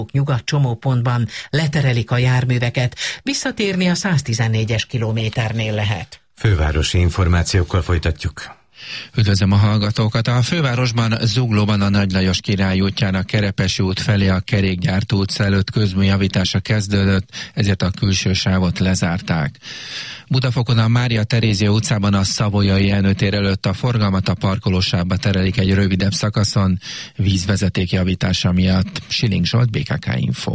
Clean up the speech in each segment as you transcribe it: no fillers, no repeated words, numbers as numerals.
nyugat csomópontban leterelik a járműveket, visszatérni a 114-es kilométernél lehet. Fővárosi információkkal folytatjuk. Üdvözlöm a hallgatókat! A fővárosban Zuglóban a Nagy Lajos Király útjának Kerepesi út felé a Kerékgyártó utca előtt közműjavítása kezdődött, ezért a külső sávot lezárták. Budafokon a Mária Terézia utcában a Savoyai Jenő tér előtt a forgalmat a parkolósávba terelik egy rövidebb szakaszon, vízvezeték javítása miatt. Siling Zsolt, BKK Info.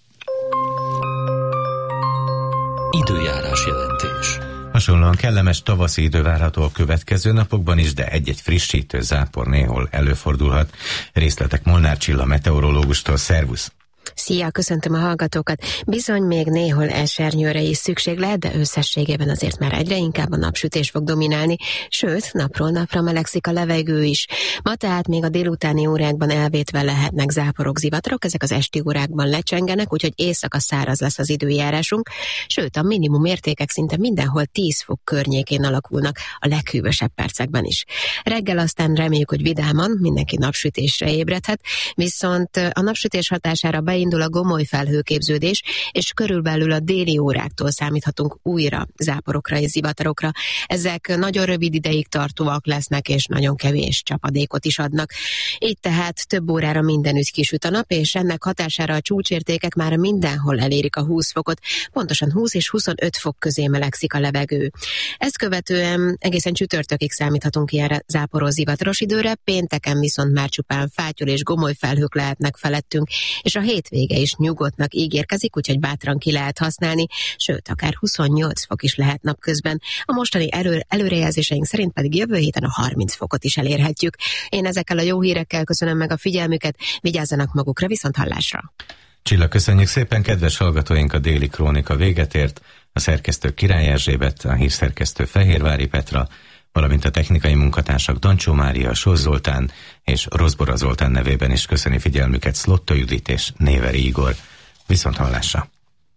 Időjárás jelentés. Hasonlóan kellemes tavaszi idő várható a következő napokban is, de egy-egy frissítő zápor néhol előfordulhat. Részletek Molnár Csilla meteorológustól. Szervusz! Szia, köszöntöm a hallgatókat. Bizony még néhol esernyőre is szükség lehet, de összességében azért már egyre inkább a napsütés fog dominálni, sőt, napról napra melegszik a levegő is. Ma tehát még a délutáni órákban elvétve lehetnek záporok, zivatarok, ezek az esti órákban lecsengenek, úgyhogy éjszaka száraz lesz az időjárásunk, sőt, a minimum értékek szinte mindenhol 10 fok környékén alakulnak, a leghűvösebb percekben is. Reggel aztán reméljük, hogy vidáman mindenki napsütésre ébredhet, viszont a napsütés hatására beindul a gomoly felhőképződés, és körülbelül a déli óráktól számíthatunk újra záporokra és zivatarokra. Ezek nagyon rövid ideig tartóak lesznek, és nagyon kevés csapadékot is adnak. Így tehát több órára mindenütt kisüt a nap, és ennek hatására a csúcsértékek már mindenhol elérik a 20 fokot, pontosan 20 és 25 fok közé melegszik a levegő. Ezt követően egészen csütörtökig számíthatunk ilyenre záporos, zivataros időre, pénteken viszont már csupán fátyol és gomoly felhők lehetnek felettünk, és a hétvége is nyugodtnak ígérkezik, úgyhogy bátran ki lehet használni, sőt, akár 28 fok is lehet napközben. A mostani előrejelzéseink szerint pedig jövő héten a 30 fokot is elérhetjük. Én ezekkel a jó hírekkel köszönöm meg a figyelmüket, vigyázzanak magukra, viszont hallásra! Csilla, köszönjük szépen, kedves hallgatóink, a déli krónika véget ért. A szerkesztő Király Erzsébet, a hírszerkesztő Fehérvári Petra, valamint a technikai munkatársak Dancsó Mária, Sós Zoltán és Rozbora Zoltán nevében is köszöni figyelmüket Szlotta Judit és Néveri Igor. Viszont hallásra!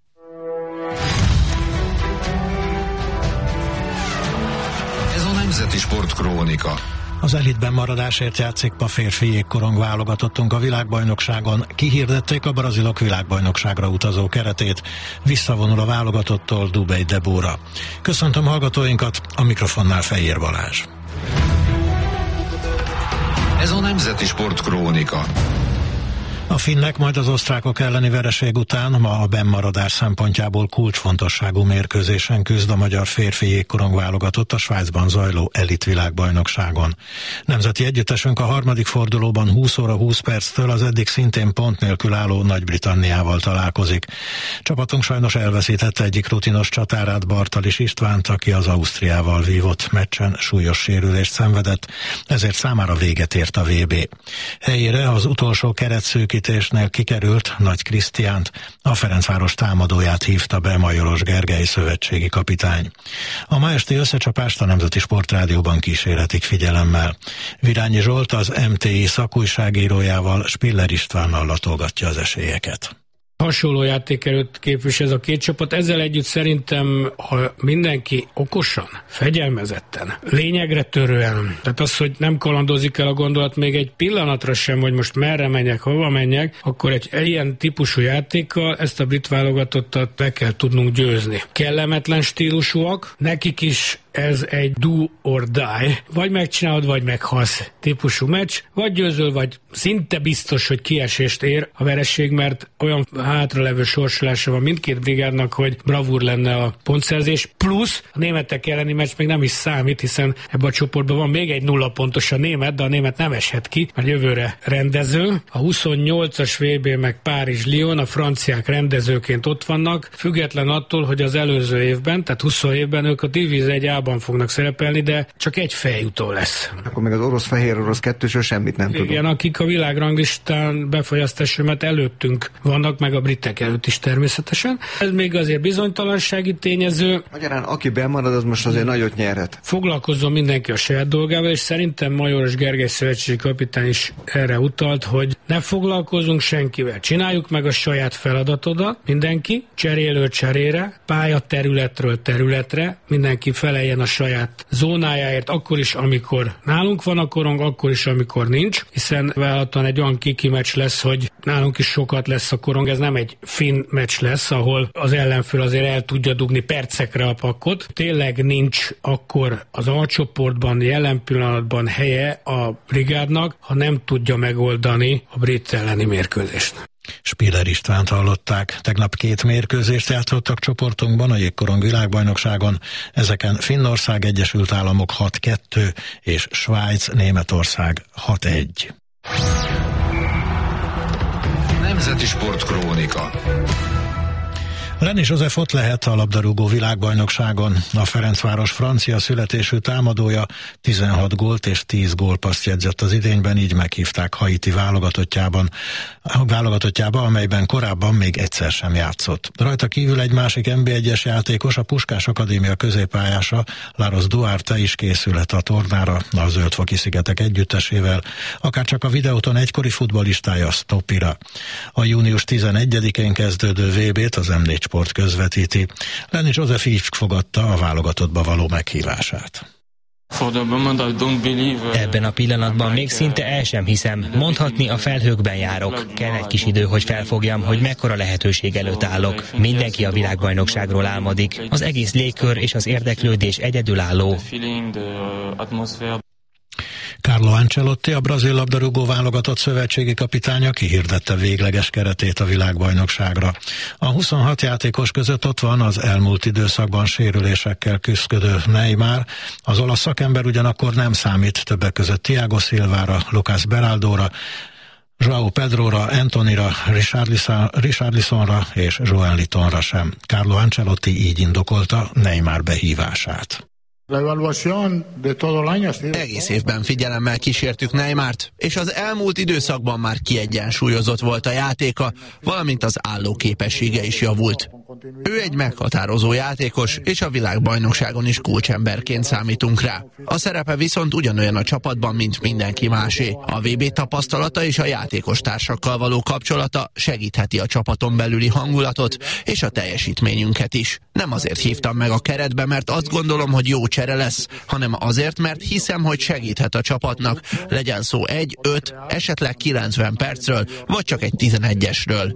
Ez a Nemzeti Sportkrónika. Az elitben maradásért játszik a férfi jégkorong válogatottunk a világbajnokságon. Kihirdették a brazilok világbajnokságra utazó keretét. Visszavonul a válogatottól Dubej Debóra. Köszöntöm hallgatóinkat, a mikrofonnál Fejér Balázs. Ez a Nemzeti Sportkrónika. A finnek majd az osztrákok elleni vereség után ma a bennmaradás szempontjából kulcsfontosságú mérkőzésen küzd a magyar férfi jégkorong válogatott a Svájcban zajló elit világbajnokságon. Nemzeti együttesünk a harmadik fordulóban 20 óra 20 perctől az eddig szintén pont nélkül álló Nagy-Britanniával találkozik. Csapatunk sajnos elveszítette egyik rutinos csatárát, Bartalis Istvánt, aki az Ausztriával vívott meccsen súlyos sérülést szenvedett, ezért számára véget ért a VB. Helyére az utolsó keretszűkítésnél kikerült Nagy Krisztiánt, a Ferencváros támadóját hívta be Majoros Gergely szövetségi kapitány. A ma esti összecsapást a Nemzeti Sportrádióban kíséretik figyelemmel. Virányi Zsolt, az MTI szakújságírójával, Spiller Istvánnal latolgatja az esélyeket. Hasonló játékerőt képvisel ez a két csapat, ezzel együtt szerintem, ha mindenki okosan, fegyelmezetten, lényegre törően, tehát az, hogy nem kalandozik el a gondolat még egy pillanatra sem, hogy most merre menjek, hova menjek, akkor egy ilyen típusú játékkal ezt a brit válogatottat be kell tudnunk győzni. Kellemetlen stílusúak, nekik is ez egy do or die. Vagy megcsinálod, vagy meghalsz típusú meccs, vagy győzöl, vagy szinte biztos, hogy kiesést ér a vereség, mert olyan hátralevő sorsolása van mindkét brigádnak, hogy bravúr lenne a pontszerzés, plusz a németek elleni meccs még nem is számít, hiszen ebben a csoportban van még egy 0 pontos a német, de a német nem eshet ki, mert jövőre rendező. A 28-as VB meg Párizs-Lyon, a franciák rendezőként ott vannak, független attól, hogy az előző évben, tehát 20 évben ők a Divíz 1A-ban fognak szerepelni, de csak egy feljutó lesz. Akkor még az orosz-fehér orosz kettősről semmit nem tudunk. Igen, akik a világranglistán befolyástását előttünk vannak, meg a britek előtt is természetesen. Ez még azért bizonytalansági tényező. Magyarán aki bemarad, az most azért nagyot nyerhet. Foglalkozzon mindenki a saját dolgával, és szerintem Majoros Gergely szövetségi kapitány is erre utalt, hogy ne foglalkozzunk senkivel. Csináljuk meg a saját feladatodat, mindenki, cserélő cserére, pályaterületről területre, mindenki feleljen küzdjen a saját zónájáért, akkor is, amikor nálunk van a korong, akkor is, amikor nincs, hiszen vállaltan egy olyan kiki meccs lesz, hogy nálunk is sokat lesz a korong, ez nem egy finn meccs lesz, ahol az ellenfél azért el tudja dugni percekre a pakkot. Tényleg nincs akkor az alcsoportban jelen pillanatban helye a brigádnak, ha nem tudja megoldani a brit elleni mérkőzést. Spiller Istvánt hallották. Tegnap 2 mérkőzést játszottak csoportunkban a jégkorong világbajnokságon. Ezeken Finnország, Egyesült Államok 6-2 és Svájc, Németország 6-1. Nemzeti Sportkrónika. Lenny Joseph ott lehet a labdarúgó világbajnokságon. A Ferencváros francia születésű támadója 16 gólt és 10 gólpasszt jegyzett az idényben, így meghívták Haiti válogatottjába, amelyben korábban még egyszer sem játszott. Rajta kívül egy másik NB1-es játékos, a Puskás Akadémia középpályása, Laros Duarte is készülhet a tornára a Zöld-foki-szigetek együttesével, akárcsak a videóton egykori futballistája Stopira. A június 11-én kezdődő VB-t az M4 Sport közvetíti. Lenny Joseph így fogadta a válogatottba való meghívását. Ebben a pillanatban még szinte el sem hiszem. Mondhatni, a felhőkben járok. Kell egy kis idő, hogy felfogjam, hogy mekkora lehetőség előtt állok. Mindenki a világbajnokságról álmodik. Az egész légkör és az érdeklődés egyedülálló. Carlo Ancelotti, a brazil labdarúgó válogatott szövetségi kapitánya kihirdette végleges keretét a világbajnokságra. A 26 játékos között ott van az elmúlt időszakban sérülésekkel küzdködő Neymar, az olasz szakember ugyanakkor nem számít többek között Thiago Silvára, Lucas Beraldóra, João Pedróra, Antonira, Richarlisonra és Joelintonra sem. Carlo Ancelotti így indokolta Neymar behívását. Egész évben figyelemmel kísértük Neymart, és az elmúlt időszakban már kiegyensúlyozott volt a játéka, valamint az állóképessége is javult. Ő egy meghatározó játékos, és a világbajnokságon is kulcsemberként számítunk rá. A szerepe viszont ugyanolyan a csapatban, mint mindenki másé. A VB tapasztalata és a játékos társakkal való kapcsolata segítheti a csapaton belüli hangulatot és a teljesítményünket is. Nem azért hívtam meg a keretbe, mert azt gondolom, hogy jó csere lesz, hanem azért, mert hiszem, hogy segíthet a csapatnak, legyen szó 1, 5, esetleg 90 percről, vagy csak egy 11-esről.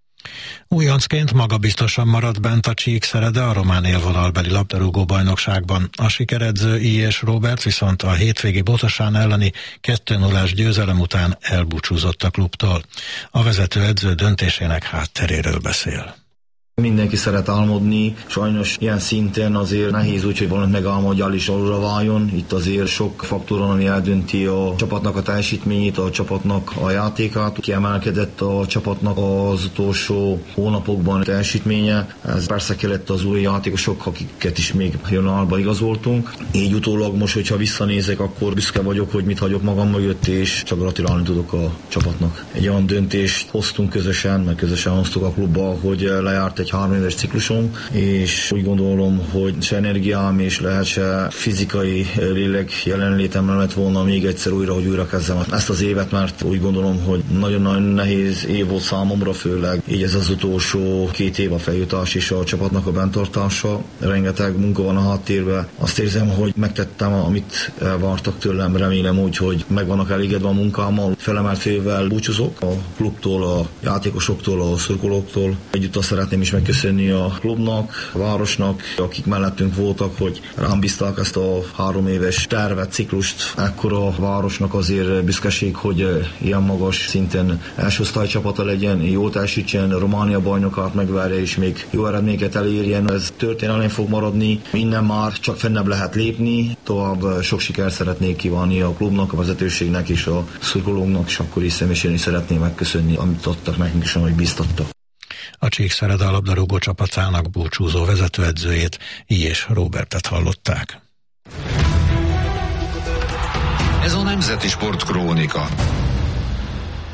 Újoncként magabiztosan maradt bent a Csíkszerede a román élvonalbeli labdarúgó bajnokságban. A sikeredző I.S. Robert viszont a hétvégi Botosan elleni 2-0-ás győzelem után elbúcsúzott a klubtól. A vezetőedző döntésének hátteréről beszél. Mindenki szeret álmodni, sajnos ilyen szinten azért nehéz úgy, hogy valamit megálmodjál és alulra váljon. Itt azért sok faktor van, ami eldönti a csapatnak a teljesítményét, a csapatnak a játékát. Kiemelkedett a csapatnak az utolsó hónapokban teljesítménye. Ez persze kellett az új játékosok, akiket is még januárban igazoltunk. Így utólag most, hogyha visszanézek, akkor büszke vagyok, hogy mit hagyok magam mögött, és csak gratulálni tudok a csapatnak. Egy olyan döntést hoztunk közösen, mert közösen hoztuk a klubba, hogy lejárt egy 3 éves ciklusom, és úgy gondolom, hogy se energiám és lehet se fizikai lélek jelenlétem nem lett volna még egyszer újra, hogy újra kezdem ezt az évet, mert úgy gondolom, hogy nagyon-nagyon nehéz év volt számomra, főleg így ez az utolsó 2 év a feljutás és a csapatnak a bentartása. Rengeteg munka van a háttérben. Azt érzem, hogy megtettem, amit vártak tőlem, remélem úgy, hogy meg vannak elégedve a munkámmal. Felemelt fővel búcsúzok a klubtól, a játékosoktól, a szurkolóktól. Együtt azt szeretném is megköszönni a klubnak, a városnak, akik mellettünk voltak, hogy rám bízták ezt a 3 éves tervet, ciklust. Ekkor a városnak azért büszkeség, hogy ilyen magas szinten első osztálycsapata legyen, jól teljesítsen, Románia bajnokát megvárja és még jó eredményeket elérjen. Ez történelem fog maradni, innen már csak fennebb lehet lépni, tovább sok sikert szeretnék kívánni a klubnak, a vezetőségnek és a szurkolóknak, és akkor is személyesen is szeretném megköszönni, amit adtak nekünk és amit bíztattak. A Csíkszerede labdarúgó csapatának búcsúzó vezetőedzőjét, I.S. Robertet hallották. Ez a Nemzeti Sportkrónika.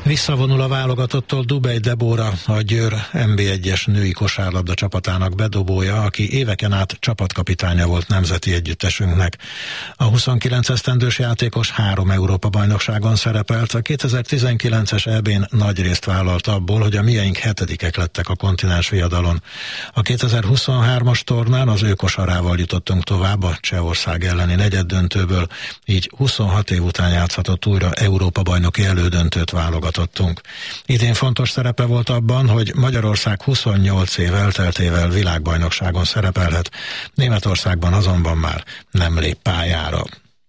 Visszavonul a válogatottól Dubej Debóra, a Győr NB1-es női kosárlabda csapatának bedobója, aki éveken át csapatkapitánya volt nemzeti együttesünknek. A 29 esztendős játékos 3 Európa-bajnokságon szerepelt, a 2019-es EB-n nagy részt vállalt abból, hogy a mieink 7-ek lettek a kontinens viadalon. A 2023-as tornán az ő kosarával jutottunk tovább a Csehország elleni negyeddöntőből, így 26 év után játszhatott újra Európa-bajnoki elődöntőt válogatottunk. Idén fontos szerepe volt abban, hogy Magyarország 28 év elteltével világbajnokságon szerepelhet, Németországban azonban már nem lép pályára.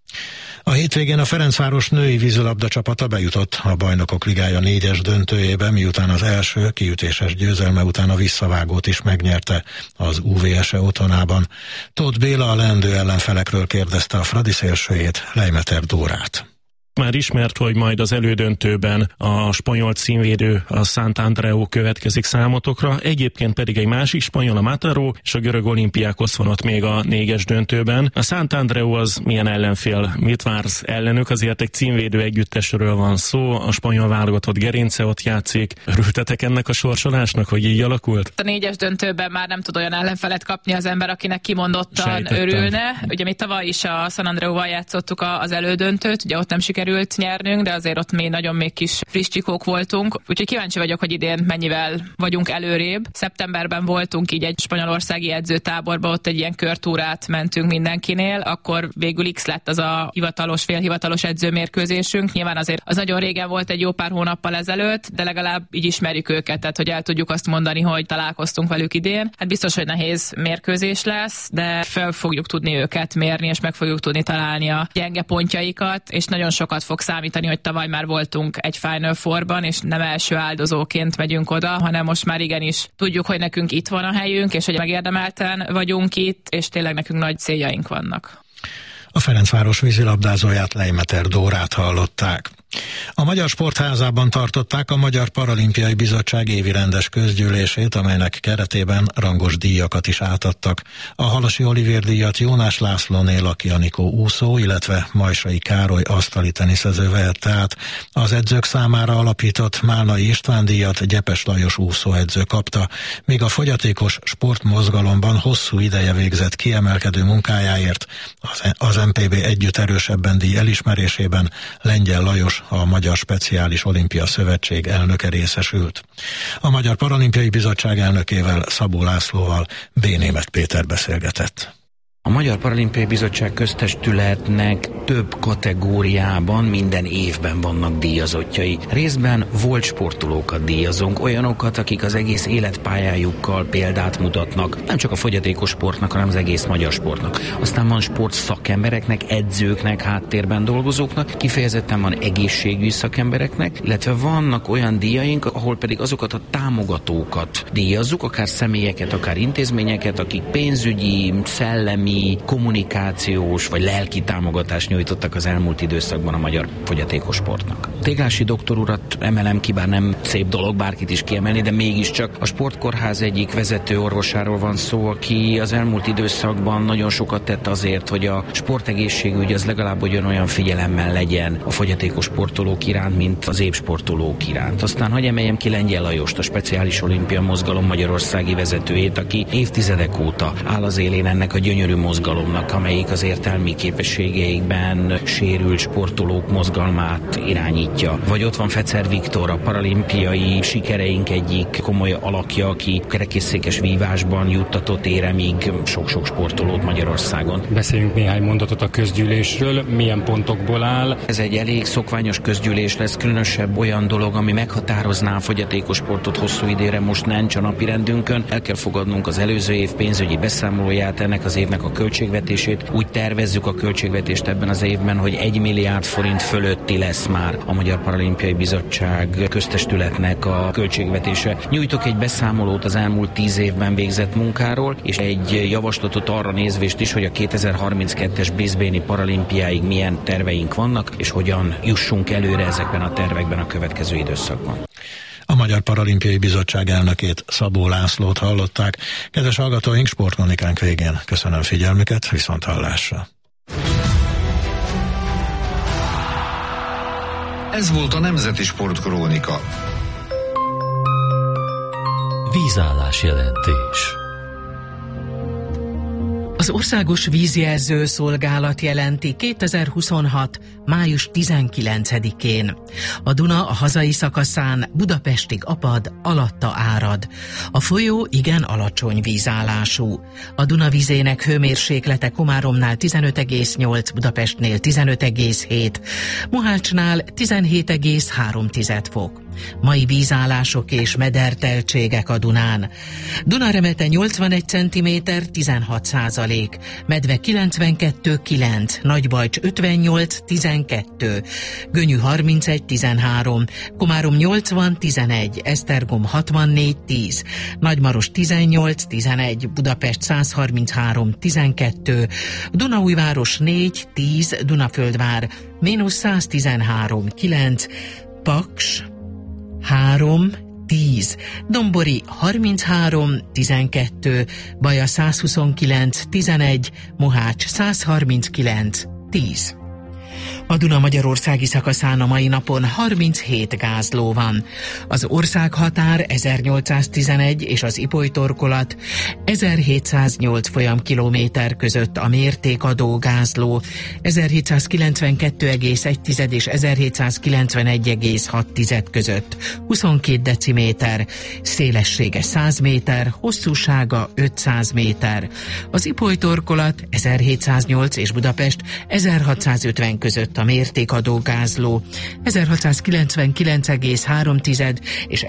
A hétvégén a Ferencváros női vízilabda csapata bejutott a Bajnokok Ligája 4-es döntőjébe, miután az első kiütéses győzelme után a visszavágót is megnyerte az UVS-e otthonában. Tóth Béla a leendő ellenfelekről kérdezte a Fradi szélsőjét, Leimeter Dórát. Már ismert, hogy majd az elődöntőben a spanyol címvédő, a Sant Andreu következik számotokra, egyébként pedig egy másik spanyol, a Mataró, és a görög Olympiákos van ott még a 4-es döntőben. A Sant Andreu az milyen ellenfél? Mit vársz ellenük? Azért egy címvédő együttesről van szó, a spanyol válogatott gerince ott játszik. Örültetek ennek a sorsolásnak, hogy így alakult? A 4-es döntőben már nem tud olyan ellenfelet kapni az ember, akinek kimondottan örülne. Ugye mi tavaly is a San Andreuval játszottuk az elődöntőt, ugye ott nem sikerült nyernünk, de azért ott még nagyon kis friss csikók voltunk. Úgyhogy kíváncsi vagyok, hogy idén mennyivel vagyunk előrébb. Szeptemberben voltunk így egy spanyolországi edzőtáborban, ott egy ilyen körtúrát mentünk mindenkinél, akkor végül X lett az a hivatalos, félhivatalos edzőmérkőzésünk. Nyilván azért az nagyon régen volt, egy jó pár hónappal ezelőtt, de legalább így ismerjük őket, tehát hogy el tudjuk azt mondani, hogy találkoztunk velük idén. Hát biztos, hogy nehéz mérkőzés lesz, de fel fogjuk tudni őket mérni, és meg fogjuk tudni találni a gyenge pontjaikat, és nagyon sokat fog számítani, hogy tavaly már voltunk egy Final Fourban, és nem első áldozóként megyünk oda, hanem most már igenis tudjuk, hogy nekünk itt van a helyünk, és hogy megérdemelten vagyunk itt, és tényleg nekünk nagy céljaink vannak. A Ferencváros vízilabdázóját, Leimeter Dórát hallották. A Magyar Sportházában tartották a Magyar Paralimpiai Bizottság évi rendes közgyűlését, amelynek keretében rangos díjakat is átadtak. A Halasi Olivér díjat Jónás Lászlóné Laki Anikó úszó, illetve Majsai Károly asztali teniszező vehette át. Az edzők számára alapított Málnai István díjat Gyepes Lajos úszóedző kapta, míg a fogyatékos sportmozgalomban hosszú ideje végzett kiemelkedő munkájáért az MPB Együtt erősebben díj elismerésében Lengyel Lajos, a Magyar Speciális Olimpia Szövetség elnöke részesült. A Magyar Paralimpiai Bizottság elnökével, Szabó Lászlóval B. Németh Péter beszélgetett. A Magyar Paralimpiai Bizottság köztestületnek több kategóriában minden évben vannak díjazottjai. Részben volt sportolókat díjazunk, olyanokat, akik az egész életpályájukkal példát mutatnak, nem csak a fogyatékos sportnak, hanem az egész magyar sportnak. Aztán van sportszakembereknek, edzőknek, háttérben dolgozóknak, kifejezetten van egészségügyi szakembereknek, illetve vannak olyan díjaink, ahol pedig azokat a támogatókat díjazzuk, akár személyeket, akár intézményeket, akik pénzügyi, szellemi, kommunikációs vagy lelki támogatást nyújtottak az elmúlt időszakban a magyar fogyatékos sportnak. Téglási doktor urat emelem ki, bár nem szép dolog bárkit is kiemelni, de mégiscsak a sportkórház egyik vezető orvosáról van szó, aki az elmúlt időszakban nagyon sokat tett azért, hogy a sportegészségügy az legalább olyan figyelemmel legyen a fogyatékos sportolók iránt, mint az épsportolók iránt. Aztán hadd emeljem ki Lengyel Lajost, a Speciális Olimpia Mozgalom magyarországi vezetőjét, aki évtizedek óta áll az élén ennek a gyönyörű mozgalomnak, amelyik az értelmi képességeikben sérült sportolók mozgalmát irányítja. Vagy ott van Fecer Viktor, a paralimpiai sikereink egyik komoly alakja, aki kerekesszékes vívásban juttatott éremig sok-sok sportolót Magyarországon. Beszéljünk néhány mondatot a közgyűlésről, milyen pontokból áll. Ez egy elég szokványos közgyűlés lesz, különösebb olyan dolog, ami meghatározná a fogyatékos sportot hosszú időre, most nincs a napirendünkön. El kell fogadnunk az előző év pénzügyi beszámolóját, ennek az évnek a költségvetését. Úgy tervezzük a költségvetést ebben az évben, hogy 1 milliárd forint fölötti lesz már a Magyar Paralimpiai Bizottság köztestületnek a költségvetése. Nyújtok egy beszámolót az elmúlt 10 évben végzett munkáról, és egy javaslatot arra nézvést is, hogy a 2032-es Brisbane-i paralimpiáig milyen terveink vannak, és hogyan jussunk előre ezekben a tervekben a következő időszakban. A Magyar Paralimpiai Bizottság elnökét, Szabó Lászlót hallották. Kedves hallgatóink, sportkronikánk végén köszönöm figyelmüket, viszonthallásra. Ez volt a Nemzeti Sportkrónika. Vízállás jelentés. Az Országos Vízjelző Szolgálat jelenti 2026. május 19-én. A Duna a hazai szakaszán Budapestig apad, alatta árad. A folyó igen alacsony vízállású. A Duna vizének hőmérséklete Komáromnál 15,8, Budapestnél 15,7, Mohácsnál 17,3 fok. Mai vízállások és mederteltségek a Dunán. Dunaremete 81 cm, 16%, Medve 92,9, Nagybajcs 58,12, Gönyű 31,13, Komárom 80,11, Esztergom 64,10, Nagymaros 18,11, Budapest 133,12, Dunaújváros 4,10, Dunaföldvár -113,9, Paks 3,10, Dombori 33,12, Baja 129,11, Mohács 139,10. A Duna magyarországi szakaszán a mai napon 37 gázló van. Az országhatár 1811 és az Ipoly torkolat 1708 folyamkilométer között a mértékadó gázló, 1792,1 és 1791,6 között 22 deciméter, szélessége 100 méter, hosszúsága 500 méter. Az Ipoly torkolat 1708 és Budapest 1650 között a mértékadó gázló, 1699,3 és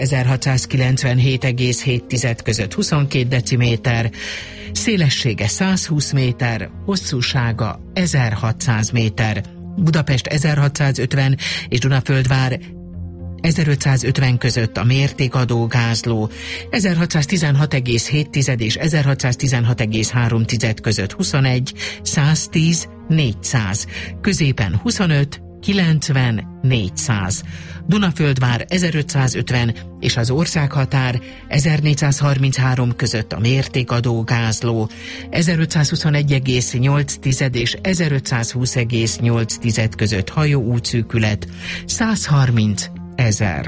1697,7 között 22 deciméter, szélessége 120 méter, hosszúsága 1600 méter. Budapest 1650 és Dunaföldvár 1550 között a mértékadó gázló, 1616,7 és 1616,3 között 21, 110, 400, középen 25, 90, 400. Dunaföldvár 1550 és az országhatár 1433 között a mértékadó gázló, 1521,8 és 1520,8 között hajó útszűkület, 130 000.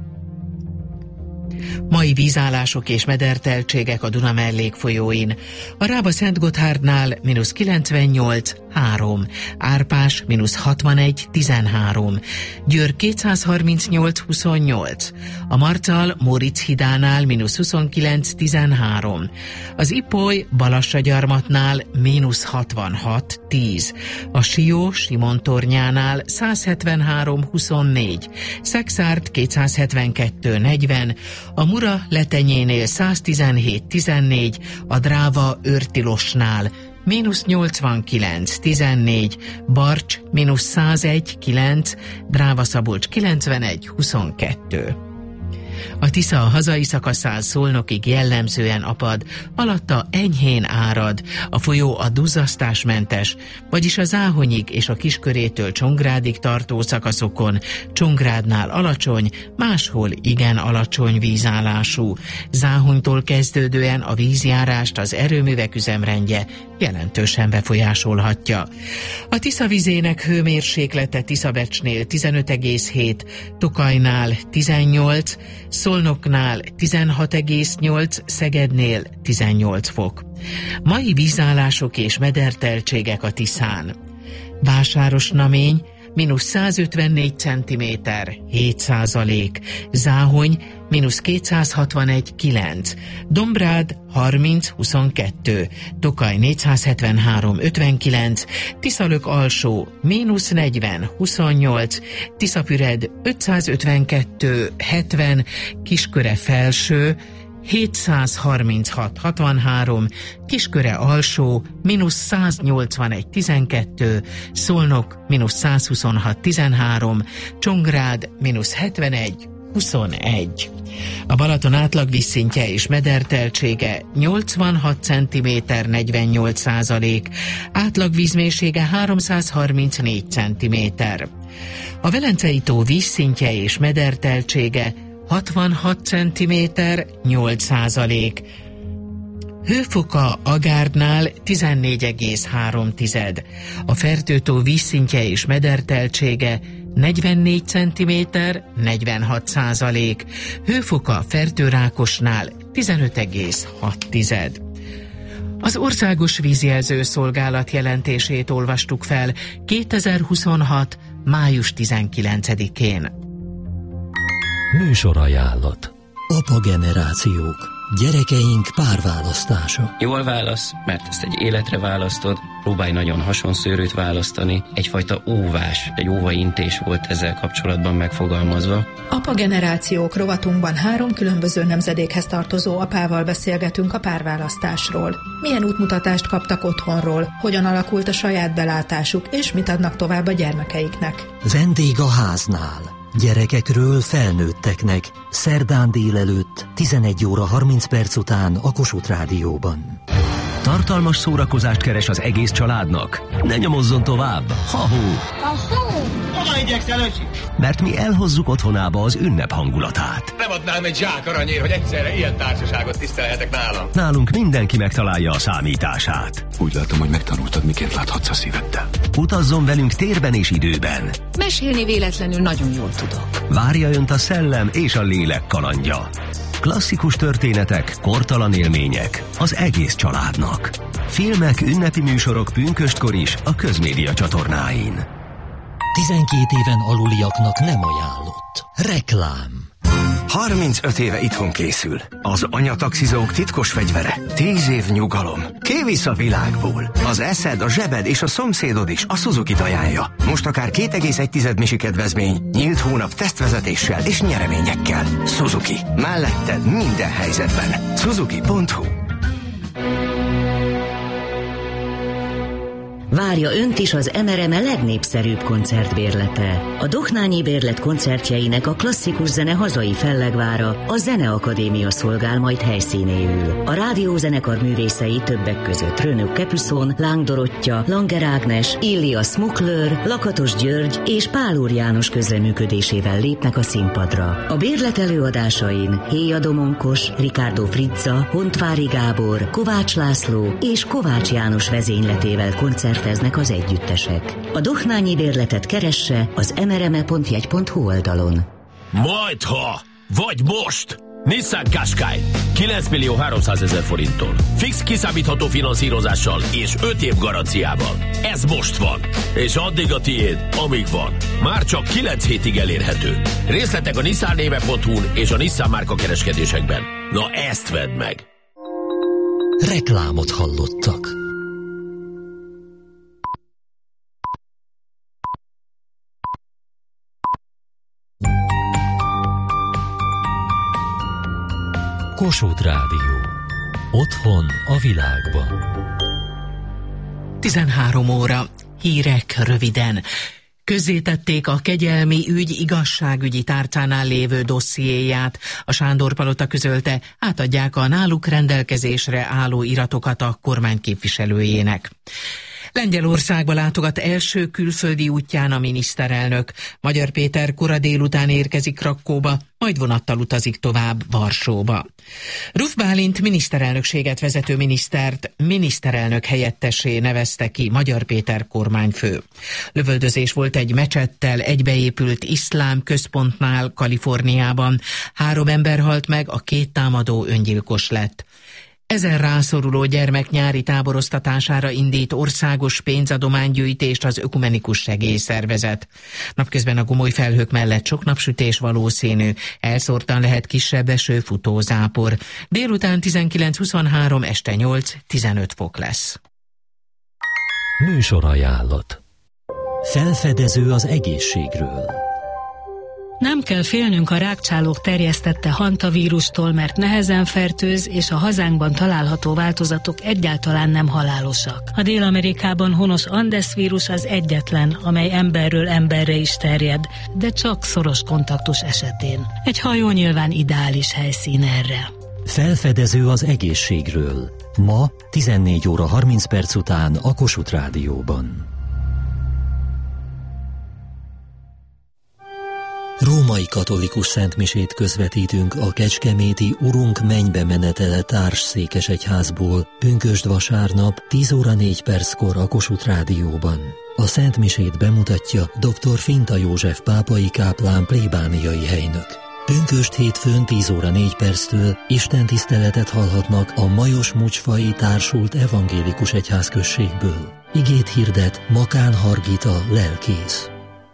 Mai vízállások és mederteltségek a Duna mellékfolyóin. A Rába-Szentgotthárdnál -98, 3, Árpás -61, 13, Győr 238, 28, a Marcal-Móricz hídánál -29, 13, az Ipoly Balassagyarmatnál -66, 10, a Sió Simon-tornyánál 173, 24, Szexárd 272, 40, a Mura Letenyénél 117, 14, a Dráva Őrtilosnál -89, 14, Barcs -101, 9, Dráva-Szabolcs 91, 22. A Tisza a hazai szakaszán Szolnokig jellemzően apad, alatta enyhén árad, a folyó a duzzasztásmentes, vagyis a Záhonyig és a Kiskörétől Csongrádig tartó szakaszokon Csongrádnál alacsony, máshol igen alacsony vízállású. Záhonytól kezdődően a vízjárást az erőművek üzemrendje jelentősen befolyásolhatja. A Tisza vizének hőmérséklete Tiszabecsnél 15,7, Tokajnál 18, Szolnoknál 16,8, Szegednél 18 fok. Mai vízállások és mederteltségek a Tiszán. Vásárosnamény -154 cm, 7%, Záhony -261, 9, Dombrád 30-22, Tokaj 473, 59, Tiszalök alsó -40, 28, Tiszafüred 552, 70, Kisköre felső 736, 63, Kisköre alsó -181, 12, Szolnok -126, 13, Csongrád -71, 21. A Balaton átlag vízszintje és mederteltsége 86 cm, 48%, átlag vízmélysége 334 cm. A Velencei tó vízszintje és mederteltsége 66 cm, 8%. Hőfoka Agárdnál 14,3, a Fertőtó vízszintje és mederteltsége 44 cm 46%, hőfoka Fertőrákosnál 15,6. Az Országos Vízjelző Szolgálat jelentését olvastuk fel 2026. május 19-én. Műsorajánlat. Apa generációk. Gyerekeink párválasztása. Jól válasz, mert ezt egy életre választod, próbálj nagyon hasonszőrűt választani, egyfajta óvás, egy óvaintés volt ezzel kapcsolatban megfogalmazva. Apa generációk rovatunkban 3 különböző nemzedékhez tartozó apával beszélgetünk a párválasztásról. Milyen útmutatást kaptak otthonról, hogyan alakult a saját belátásuk, és mit adnak tovább a gyermekeiknek. Vendég a háznál. Gyerekekről felnőtteknek. Szerdán délelőtt 11 óra 30 perc után a Kossuth Rádióban. Tartalmas szórakozást keres az egész családnak? Ne nyomozzon tovább! Ha-hó! Hova igyekszel, öcsi? Mert mi elhozzuk otthonába az ünnep hangulatát. Nem adnám egy zsák aranyért, hogy egyszerre ilyen társaságot tisztelhetek nálam. Nálunk mindenki megtalálja a számítását. Úgy látom, hogy megtanultad, miként láthatsz a szíveddel. Utazzon velünk térben és időben. Mesélni véletlenül nagyon jól tudok. Várja önt a szellem és a lélek kalandja. Klasszikus történetek, kortalan élmények az egész családnak. Filmek, ünnepi műsorok pünköstkor is a Közmédia csatornáin. 12 éven aluliaknak nem ajánlott. Reklám. 35 éve itthon készül. Az anyataxizók titkos fegyvere. 10 év nyugalom. Kivisz a világból. Az eszed, a zsebed és a szomszédod is a Suzuki-t ajánlja. Most akár 2,1 misi kedvezmény, nyílt hónap tesztvezetéssel és nyereményekkel. Suzuki. Melletted minden helyzetben. Suzuki.hu. Várja önt is az MRM legnépszerűbb koncertbérlete. A Dohnányi Bérlet koncertjeinek a klasszikus zene hazai fellegvára, a Zeneakadémia szolgál majd helyszínéül. A rádiózenekar művészei többek között Rönök Capuson, Láng Dorottya, Langer Ágnes, Illia Smukler, Lakatos György és Pál Úr János közreműködésével lépnek a színpadra. A bérlet előadásain Héja Domonkos, Ricardo Frizza, Hontvári Gábor, Kovács László és Kovács János vezényletével koncerteznek az együttesek. A Dohnányi Bérletet keresse az mrme.jegy.hu oldalon. Majdha! Vagy most! Nissan Qashqai 9.300.000 forinttól. Fix kiszámítható finanszírozással és 5 év garanciával. Ez most van. És addig a tiéd, amíg van. Már csak 9 hétig elérhető. Részletek a nissannéve.hu-n és a Nissan márka kereskedésekben. Na ezt vedd meg! Reklámot hallottak. Kossuth Rádió. Otthon a világban. 13 óra. Hírek röviden. Közzétették a kegyelmi ügy igazságügyi tárcánál lévő dossziéját. A Sándor-palota közölte, átadják a náluk rendelkezésre álló iratokat a kormány képviselőjének. Lengyelországba látogat első külföldi útján a miniszterelnök. Magyar Péter kora délután érkezik Krakkóba, majd vonattal utazik tovább Varsóba. Ruf Bálint miniszterelnökséget vezető minisztert miniszterelnök helyettessé nevezte ki Magyar Péter kormányfő. Lövöldözés volt egy mecsettel egybeépült iszlám központnál Kaliforniában. 3 ember halt meg, a 2 támadó öngyilkos lett. 1000 rászoruló gyermek nyári táboroztatására indít országos pénzadománygyűjtést az Ökumenikus Segélyszervezet. Napközben a gomoly felhők mellett sok napsütés valószínű, elszórtan lehet kisebb eső, futózápor. Délután 19-23, este 8-15 fok lesz. Műsorajánlat. Felfedező az egészségről. Nem kell félnünk a rákcsálók terjesztette hantavírustól, mert nehezen fertőz, és a hazánkban található változatok egyáltalán nem halálosak. A Dél-Amerikában honos Andes vírus az egyetlen, amely emberről emberre is terjed, de csak szoros kontaktus esetén. Egy hajó nyilván ideális helyszín erre. Felfedező az egészségről. Ma 14 óra 30 perc után a Kossuth Rádióban. Róma római katolikus szentmisét közvetítünk a kecskeméti Urunk mennybe menetele társszékesegyházból pünkösd vasárnap 10 óra 4 perckor a Kossuth Rádióban. A szentmisét bemutatja dr. Finta József pápai káplán plébániai helynök. Pünkösd hétfőn 10 óra 4 perctől istentiszteletet hallhatnak a Majos Mucsfai Társult Evangélikus Egyházközségből. Igét hirdet Makán Hargita lelkész.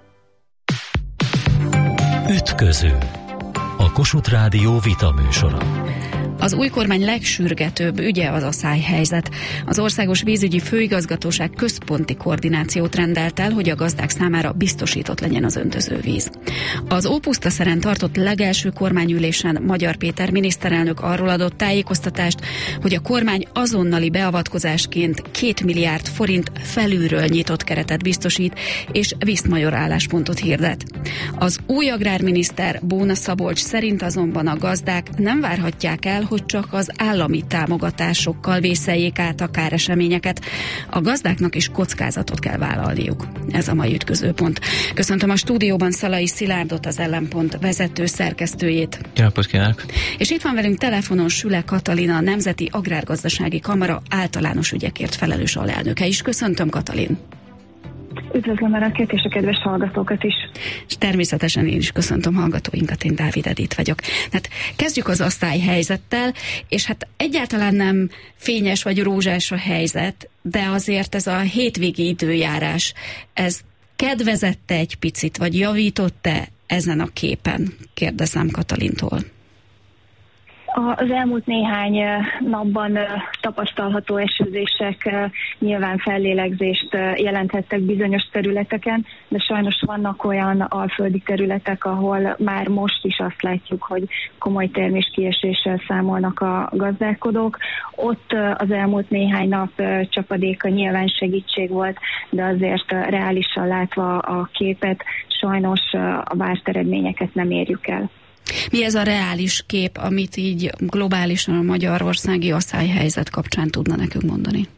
Ütköző. A Kossuth Rádió vitaműsora. Az új kormány legsürgetőbb ügye az aszályhelyzet. Az Országos Vízügyi Főigazgatóság központi koordinációt rendelt el, hogy a gazdák számára biztosított legyen az öntözővíz. Az Ópusztaszeren tartott legelső kormányülésen Magyar Péter miniszterelnök arról adott tájékoztatást, hogy a kormány azonnali beavatkozásként 2 milliárd forint felülről nyitott keretet biztosít, és viszmajor álláspontot hirdet. Az új agrárminiszter Bóna Szabolcs szerint azonban a gazdák nem várhatják el, hogy csak az állami támogatásokkal vészeljék át a káreseményeket. A gazdáknak is kockázatot kell vállalniuk. Ez a mai ütközőpont. Köszöntöm a stúdióban Szalai Szilárdot, az Ellenpont vezető szerkesztőjét. Jó napot kívánok! És itt van velünk telefonon Süle Katalin, a Nemzeti Agrárgazdasági Kamara általános ügyekért felelős alelnöke is. Köszöntöm, Katalin! Üdvözlöm Önöket és a kedves hallgatókat is. És természetesen én is köszöntöm hallgatóinkat, én Dávid Edith vagyok. Tehát kezdjük az aszályhelyzettel, és hát egyáltalán nem fényes vagy rózsás a helyzet, de azért ez a hétvégi időjárás, ez kedvezette egy picit, vagy javított-e ezen a képen? Kérdezem Katalintól. Az elmúlt néhány napban tapasztalható esőzések nyilván fellélegzést jelenthettek bizonyos területeken, de sajnos vannak olyan alföldi területek, ahol már most is azt látjuk, hogy komoly terméskieséssel számolnak a gazdálkodók. Ott az elmúlt néhány nap csapadéka nyilván segítség volt, de azért reálisan látva a képet, sajnos a várt eredményeket nem érjük el. Mi ez a reális kép, amit így globálisan a magyarországi aszályhelyzet kapcsán tudna nekünk mondani?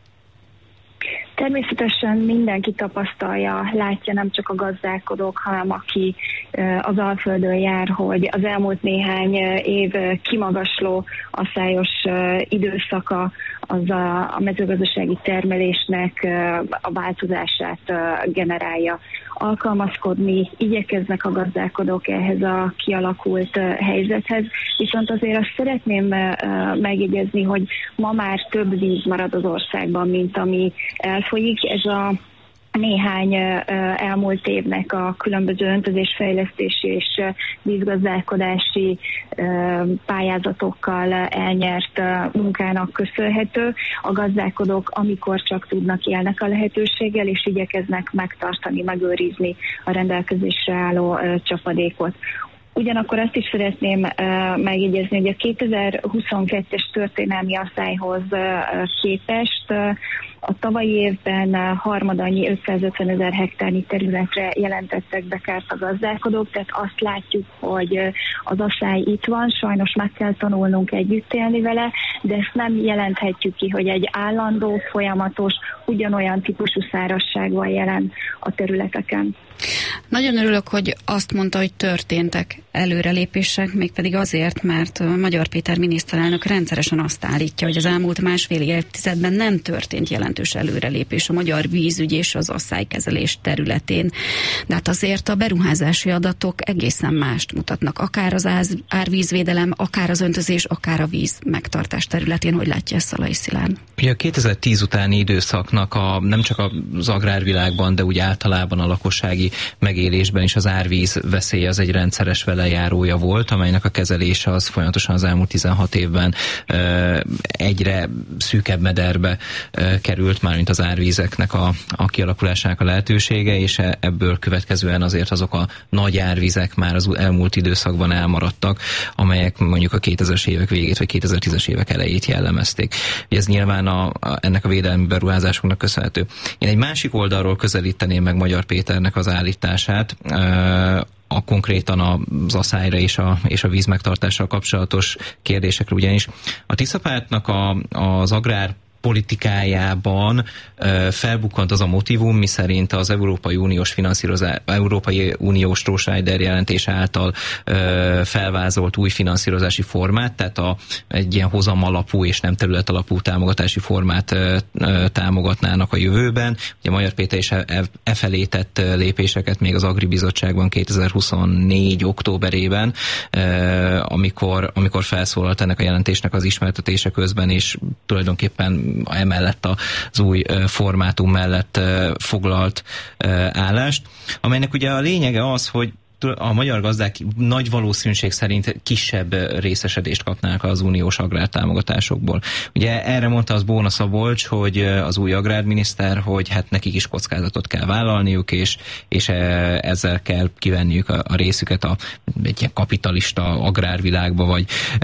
Természetesen mindenki tapasztalja, látja, nem csak a gazdálkodók, hanem aki az Alföldön jár, hogy az elmúlt néhány év kimagasló aszályos időszaka az a mezőgazdasági termelésnek a változását generálja. Alkalmazkodni igyekeznek a gazdálkodók ehhez a kialakult helyzethez, viszont azért azt szeretném megjegyezni, hogy ma már több víz marad az országban, mint ami elfolyik. Ez a néhány elmúlt évnek a különböző öntözésfejlesztési és vízgazdálkodási pályázatokkal elnyert munkának köszönhető. A gazdálkodók, amikor csak tudnak, élnek a lehetőséggel, és igyekeznek megtartani, megőrizni a rendelkezésre álló csapadékot. Ugyanakkor azt is szeretném megjegyezni, hogy a 2022-es történelmi aszályhoz képest a tavalyi évben harmadannyi 550 000 hektárnyi területre jelentettek be kárt a gazdálkodók, tehát azt látjuk, hogy az aszály itt van, sajnos meg kell tanulnunk együtt élni vele, de ezt nem jelenthetjük ki, hogy egy állandó, folyamatos, ugyanolyan típusú szárazság van jelen a területeken. Nagyon örülök, hogy azt mondta, hogy történtek előrelépések, mégpedig azért, mert Magyar Péter miniszterelnök rendszeresen azt állítja, hogy az elmúlt másfél évtizedben nem történt jelentős előrelépés a magyar vízügy és az aszálykezelés területén. De hát azért a beruházási adatok egészen mást mutatnak, akár az árvízvédelem, akár az öntözés, akár a víz megtartás területén. Hogy látja ezt Szalai Szilárd? Ugye a 2010 utáni időszaknak nem csak az agrárvilágban, de úgy általában a lakossági megélésben is az árvíz veszély az egy rendszeres velejárója volt, amelynek a kezelése az folyamatosan az elmúlt 16 évben egyre szűkebb mederbe került, mármint az árvízeknek a kialakulásának a lehetősége, és ebből következően azért azok a nagy árvizek már az elmúlt időszakban elmaradtak, amelyek mondjuk a 2000-es évek végét vagy 2010-es évek elejét jellemezték. Ez nyilván ennek a védelmi beruházásoknak köszönhető. Én egy másik oldalról közelíteném meg Magyar Péternek az állítását, konkrétan az aszályra és a vízmegtartással kapcsolatos kérdésekre, ugyanis a Tiszapártnak az agrár politikájában felbukkant az a motivum, miszerint az Európai Uniós Strohschneider jelentés által felvázolt új finanszírozási formát, tehát egy ilyen hozam alapú és nem terület alapú támogatási formát támogatnának a jövőben. Ugye Magyar Péter is felé tett lépéseket még az Agri Bizottságban 2024. októberében, amikor felszólalt ennek a jelentésnek az ismertetése közben, és tulajdonképpen emellett az új formátum mellett foglalt állást, amelynek ugye a lényege az, hogy a magyar gazdák nagy valószínűség szerint kisebb részesedést kapnának az uniós agrártámogatásokból. Ugye erre mondta az Bóna Szabolcs, hogy az új agrárminiszter, hogy hát nekik is kockázatot kell vállalniuk, és ezzel kell kivenniük a részüket egy ilyen kapitalista agrárvilágba, vagy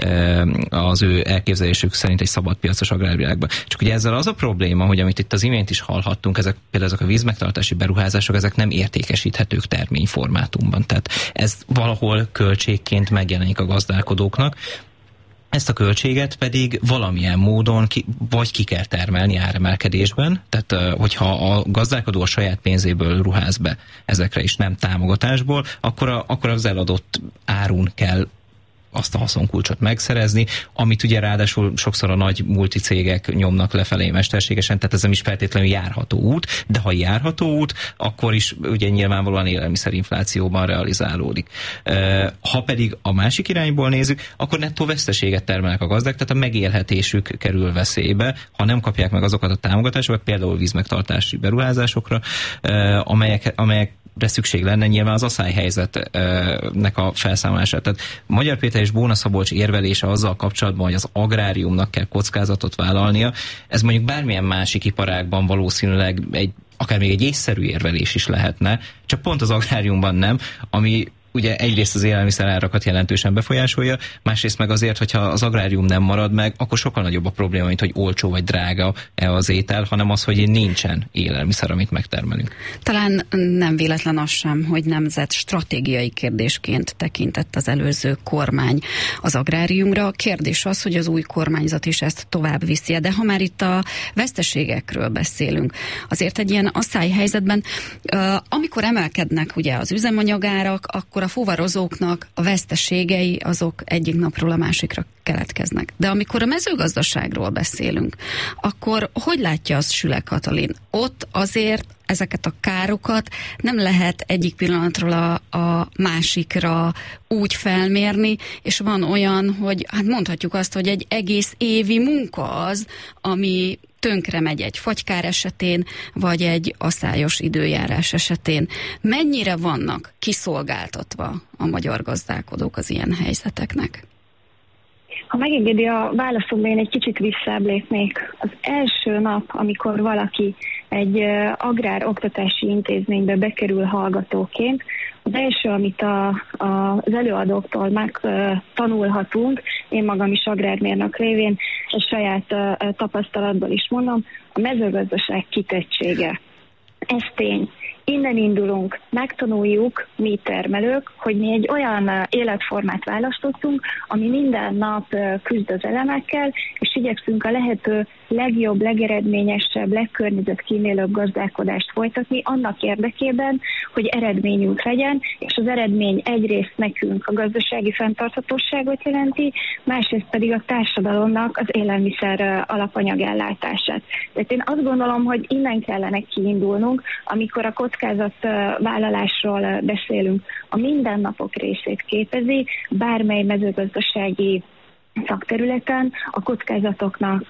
az ő elképzelésük szerint egy szabadpiacos agrárvilágba. Csak ugye ezzel az a probléma, hogy amit itt az imént is hallhattunk, például ezek a vízmegtartási beruházások, ezek nem értékesíthetők terményformátumban. Tehát ez valahol költségként megjelenik a gazdálkodóknak. Ezt a költséget pedig valamilyen módon vagy ki kell termelni áremelkedésben, tehát hogyha a gazdálkodó a saját pénzéből ruház be ezekre is, nem támogatásból, akkor az eladott árun kell azt a haszonkulcsot megszerezni, amit ugye ráadásul sokszor a nagy multicégek nyomnak lefelé mesterségesen, tehát ez nem is feltétlenül járható út, de ha járható út, akkor is ugye nyilvánvalóan élelmiszerinflációban realizálódik. Ha pedig a másik irányból nézzük, akkor nettó veszteséget termelnek a gazdák, tehát a megélhetésük kerül veszélybe, ha nem kapják meg azokat a támogatásokat, például vízmegtartási beruházásokra, amelyekre szükség lenne nyilván az aszályhelyzetnek a felszámolására. Tehát Magyar Péter és Bóna Szabolcs érvelése azzal kapcsolatban, hogy az agráriumnak kell kockázatot vállalnia, ez mondjuk bármilyen másik iparágban valószínűleg akár még egy észszerű érvelés is lehetne, csak pont az agráriumban nem, ami ugye egyrészt az élelmiszerárakat jelentősen befolyásolja, másrészt meg azért, hogyha az agrárium nem marad meg, akkor sokkal nagyobb a probléma, mint hogy olcsó vagy drága az étel, hanem az, hogy nincsen élelmiszer, amit megtermelünk. Talán nem véletlen az sem, hogy nemzet stratégiai kérdésként tekintett az előző kormány az agráriumra. A kérdés az, hogy az új kormányzat is ezt tovább viszi. De ha már itt a veszteségekről beszélünk, azért egy ilyen aszályhelyzetben, amikor emelkednek ugye az üzemanyagárak, akkor a fuvarozóknak a veszteségei azok egyik napról a másikra keletkeznek. De amikor a mezőgazdaságról beszélünk, akkor hogy látja azt Süle Katalin? Ott azért ezeket a károkat nem lehet egyik pillanatról a másikra úgy felmérni, és van olyan, hogy hát mondhatjuk azt, hogy egy egész évi munka az, ami tönkre megy egy fagykár esetén, vagy egy aszályos időjárás esetén. Mennyire vannak kiszolgáltatva a magyar gazdálkodók az ilyen helyzeteknek? Ha megengedi a válaszomban, én egy kicsit visszább lépnék. Az első nap, amikor valaki egy agrár-oktatási intézménybe bekerül hallgatóként, az első, amit az előadóktól megtanulhatunk, én magam is agrármérnök révén, és saját tapasztalatból is mondom, a mezőgazdaság kitettsége. Ez tény. Innen indulunk, megtanuljuk mi termelők, hogy mi egy olyan életformát választottunk, ami minden nap küzd az elemekkel, és igyekszünk a lehető legjobb, legeredményesebb, legkörnyezetkímélőbb gazdálkodást folytatni annak érdekében, hogy eredményünk legyen, és az eredmény egyrészt nekünk a gazdasági fenntarthatóságot jelenti, másrészt pedig a társadalomnak az élelmiszer alapanyagellátását. Tehát én azt gondolom, hogy innen kellene kiindulnunk, amikor a kockázatvállalásról beszélünk. A mindennapok részét képezi bármely mezőgazdasági szakterületen a kockázatoknak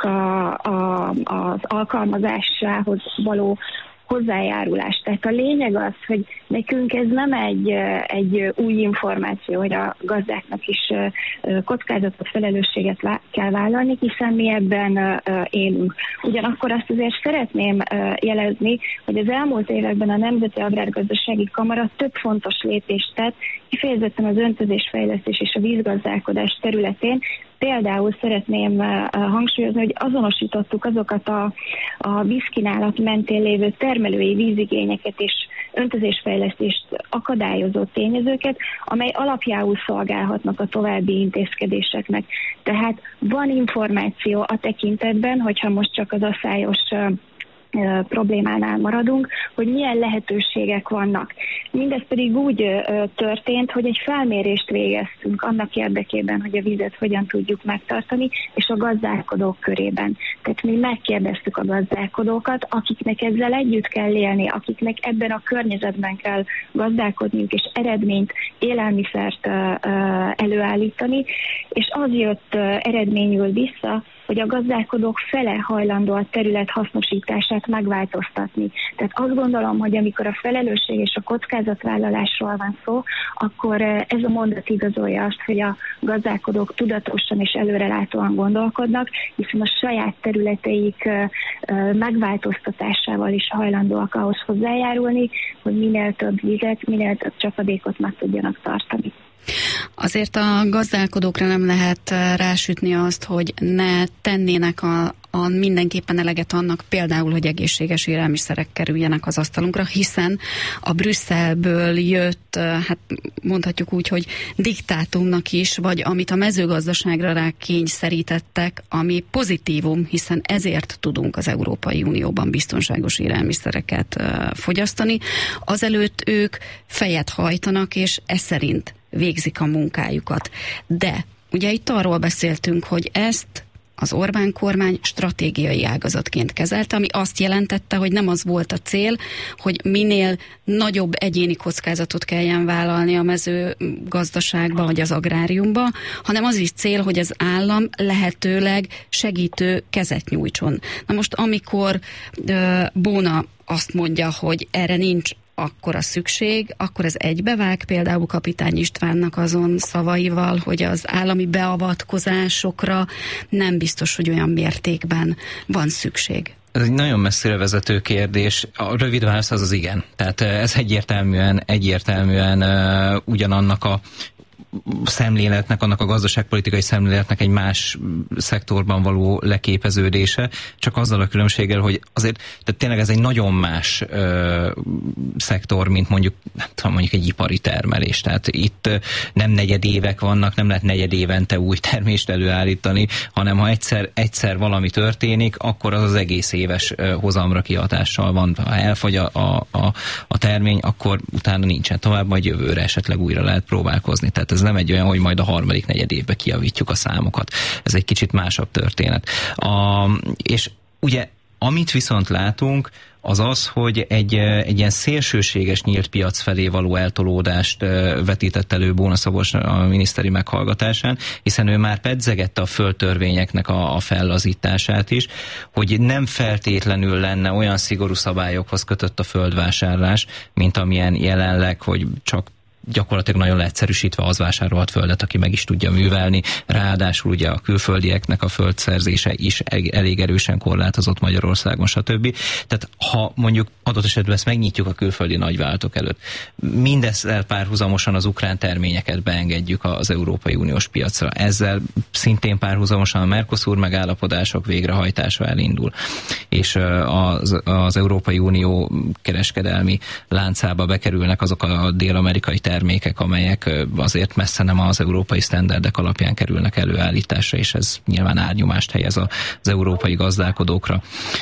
az alkalmazásához való hozzájárulás. Tehát a lényeg az, hogy nekünk ez nem egy új információ, hogy a gazdáknak is kockázatot, felelősséget kell vállalni, hiszen mi ebben élünk. Ugyanakkor azt azért szeretném jelezni, hogy az elmúlt években a Nemzeti Agrárgazdasági Kamara több fontos lépést tett, kifejezetten az öntözésfejlesztés és a vízgazdálkodás területén. Például szeretném hangsúlyozni, hogy azonosítottuk azokat a vízkínálat mentén lévő termelői vízigényeket és öntözésfejlesztést akadályozó tényezőket, amely alapjául szolgálhatnak a további intézkedéseknek. Tehát van információ a tekintetben, hogyha most csak az asszályos problémánál maradunk, hogy milyen lehetőségek vannak. Mindez pedig úgy történt, hogy egy felmérést végeztünk annak érdekében, hogy a vizet hogyan tudjuk megtartani, és a gazdálkodók körében. Tehát mi megkérdeztük a gazdálkodókat, akiknek ezzel együtt kell élni, akiknek ebben a környezetben kell gazdálkodniuk, és eredményt, élelmiszert előállítani, és az jött eredményül vissza, hogy a gazdálkodók fele hajlandó a terület hasznosítását megváltoztatni. Tehát azt gondolom, hogy amikor a felelősség és a kockázatvállalásról van szó, akkor ez a mondat igazolja azt, hogy a gazdálkodók tudatosan és előrelátóan gondolkodnak, hiszen a saját területeik megváltoztatásával is hajlandóak ahhoz hozzájárulni, hogy minél több vizet, minél több csapadékot meg tudjanak tartani. Azért a gazdálkodókra nem lehet rásütni azt, hogy ne tennének a mindenképpen eleget annak, például, hogy egészséges élelmiszerek kerüljenek az asztalunkra, hiszen a Brüsszelből jött, hát mondhatjuk úgy, hogy diktátumnak is, vagy amit a mezőgazdaságra rákényszerítettek, ami pozitívum, hiszen ezért tudunk az Európai Unióban biztonságos élelmiszereket fogyasztani. Azelőtt ők fejet hajtanak, és ez szerint végzik a munkájukat. De ugye itt arról beszéltünk, hogy ezt az Orbán kormány stratégiai ágazatként kezelte, ami azt jelentette, hogy nem az volt a cél, hogy minél nagyobb egyéni kockázatot kelljen vállalni a mezőgazdaságba vagy az agráriumba, hanem az is cél, hogy az állam lehetőleg segítő kezet nyújtson. Na most, amikor Bóna azt mondja, hogy erre nincs akkora szükség, akkor ez egybevág például Kapitány Istvánnak azon szavaival, hogy az állami beavatkozásokra nem biztos, hogy olyan mértékben van szükség. Ez egy nagyon messzire vezető kérdés. A rövid válasz az igen. Tehát ez egyértelműen ugyanannak a szemléletnek, annak a gazdaságpolitikai szemléletnek egy más szektorban való leképeződése, csak azzal a különbséggel, hogy azért, tehát tényleg ez egy nagyon más szektor, mint mondjuk egy ipari termelés. Tehát itt nem negyedévek vannak, nem lehet negyedévente új termést előállítani, hanem ha egyszer valami történik, akkor az egész éves hozamra kihatással van. Ha elfogy a termény, akkor utána nincsen tovább, majd jövőre esetleg újra lehet próbálkozni. Tehát ez nem egy olyan, hogy majd a harmadik negyed évben kijavítjuk a számokat. Ez egy kicsit másabb történet. És ugye, amit viszont látunk, az az, hogy egy ilyen szélsőséges nyílt piac felé való eltolódást vetített elő Bóna Szabolcs a miniszteri meghallgatásán, hiszen ő már pedzegette a földtörvényeknek a fellazítását is, hogy nem feltétlenül lenne olyan szigorú szabályokhoz kötött a földvásárlás, mint amilyen jelenleg, hogy csak gyakorlatilag nagyon leegyszerűsítve az vásárolhat földet, aki meg is tudja művelni. Ráadásul ugye a külföldieknek a földszerzése is elég erősen korlátozott Magyarországon, stb. Tehát ha mondjuk adott esetben ezt megnyitjuk a külföldi nagyvállalatok előtt, mindezzel párhuzamosan az ukrán terményeket beengedjük az Európai Uniós piacra. Ezzel szintén párhuzamosan a Mercosur megállapodások végrehajtása elindul. És az Európai Unió kereskedelmi láncába bekerülnek azok a dél-amerikai termékek, amelyek azért messze nem az európai sztenderdek alapján kerülnek előállításra, és ez nyilván árnyomást helyez az európai gazdálkodókra.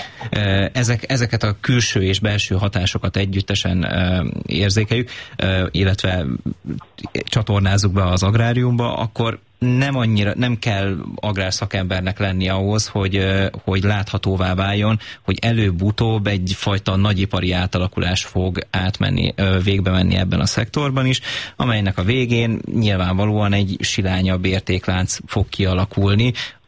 Ezeket a külső és belső hatásokat együttesen érzékeljük, illetve csatornázzuk be az agráriumba, akkor nem kell agrárszakembernek lenni ahhoz, hogy láthatóvá váljon, hogy előbb-utóbb egyfajta nagyipari átalakulás fog végbe menni ebben a szektorban is, amelynek a végén nyilvánvalóan egy silányabb értéklánc fog kialakulni,